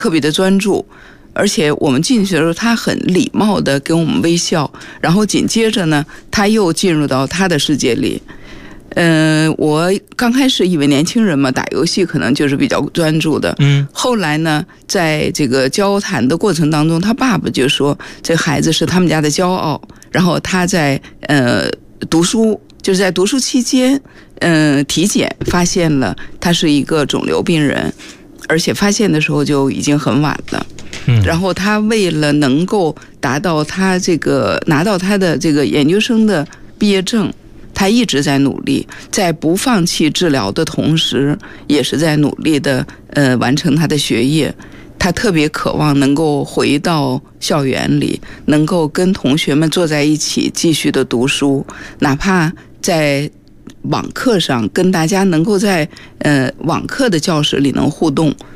特别的专注，而且我们进去的时候，他很礼貌的跟我们微笑，然后紧接着呢，他又进入到他的世界里。我刚开始以为年轻人嘛，打游戏可能就是比较专注的。后来呢，在这个交谈的过程当中，他爸爸就说，这孩子是他们家的骄傲。然后他在读书，就是在读书期间，体检发现了他是一个肿瘤病人，而且发现的时候就已经很晚了。然后他为了能够达到他这个拿到他的这个研究生的毕业证，他一直在努力，在不放弃治疗的同时，也是在努力的完成他的学业。他特别渴望能够回到校园里，能够跟同学们坐在一起继续的读书，哪怕在网课上跟大家能够在网课的教室里能互动，